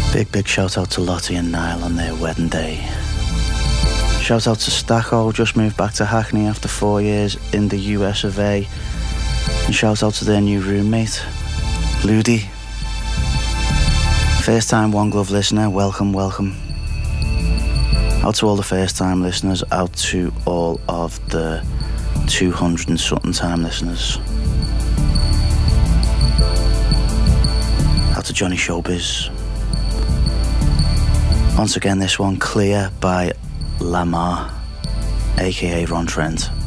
Big shout out to Lottie and Niall on their wedding day. Shout out to Stacko, just moved back to Hackney after 4 years in the US of A. And shout out to their new roommate, Ludi. First time One Glove listener, welcome. Out to all the first time listeners, out to all of the 200 and something time listeners. Out to Johnny Showbiz. Once again, this one, Clear by Lamar, aka Ron Trent.